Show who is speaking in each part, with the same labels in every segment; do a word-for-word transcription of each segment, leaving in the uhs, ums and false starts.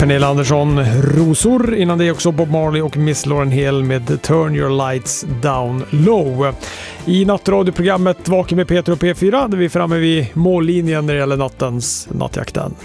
Speaker 1: Pernilla Andersson, Rosor. Innan det också Bob Marley och Miss Lauryn Hill med Turn Your Lights Down Low. I nattradioprogrammet Vaken med Peter och P fyra där vi är framme vid mållinjen när det gäller nattens nattjakten.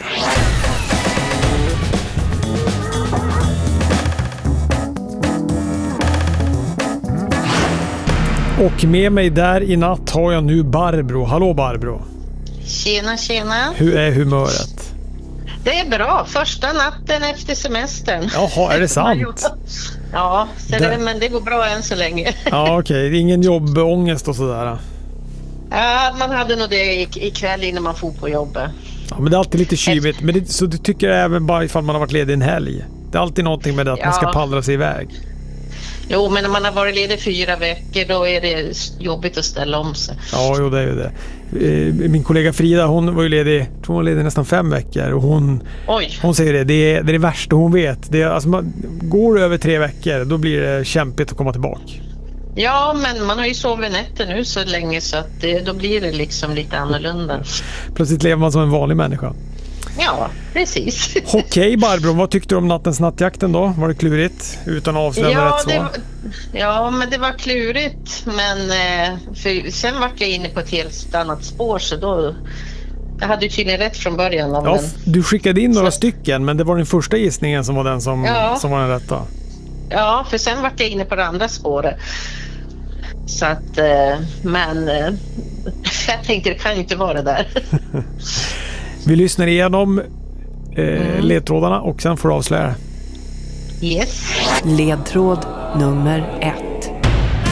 Speaker 1: Och med mig där i natt har jag nu Barbro. Hallå Barbro.
Speaker 2: Tjena, tjena.
Speaker 1: Hur är humöret?
Speaker 2: Det är bra. Första natten efter semestern.
Speaker 1: Jaha, är det sant?
Speaker 2: Ja, så det, det, men det går bra än så länge.
Speaker 1: Ja, okej. Okay. Ingen jobbångest och sådär?
Speaker 2: Ja, man hade nog det ikväll innan man får på jobbet.
Speaker 1: Ja, men det är alltid lite kyligt. Men det, så du tycker även bara ifall man har varit ledig en helg? Det är alltid någonting med det att ja. man ska pallra sig iväg.
Speaker 2: Jo, men när man har varit ledig fyra veckor då är det jobbigt att ställa om sig.
Speaker 1: Ja, jo, det är ju det. Min kollega Frida, hon var ju ledig, tror hon var ledig nästan fem veckor. Och hon, Oj. hon säger det, det är det, är det värsta hon vet. Det är, alltså man, går det över tre veckor, då blir det kämpigt att komma tillbaka. Ja,
Speaker 2: men man har ju sovit nätter nu så länge så att det, då blir det liksom lite annorlunda.
Speaker 1: Plötsligt lever man som en vanlig människa.
Speaker 2: Ja, precis.
Speaker 1: Okej okay, Barbro, vad tyckte du om nattens nattjakten då? Var det klurigt? Utan att avslöja
Speaker 2: ja,
Speaker 1: rätt svar?
Speaker 2: Det var, ja, men det var klurigt. Men för, sen var jag inne på ett helt annat spår så då... Jag hade ju tydligen rätt från början.
Speaker 1: Ja,
Speaker 2: men...
Speaker 1: Du skickade in några så... stycken, men det var den första gissningen som var den som,
Speaker 2: ja.
Speaker 1: som var den rätta.
Speaker 2: Ja, för sen var jag inne på det andra spåret. Så att... Men... Jag tänkte, det kan ju inte vara det där.
Speaker 1: Vi lyssnar igenom eh, mm. ledtrådarna och sen får du avslöja.
Speaker 2: Yes.
Speaker 3: Ledtråd nummer ett.